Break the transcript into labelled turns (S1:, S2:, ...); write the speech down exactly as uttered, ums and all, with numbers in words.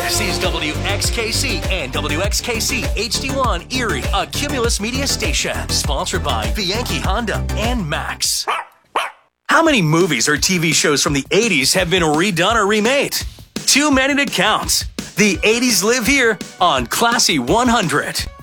S1: This is W X K C and W X K C H D one Erie, a Cumulus Media station, sponsored by Bianchi Honda and Max. How many movies or T V shows from the eighties have been redone or remade? Too many to count. The eighties live here on Classy one hundred.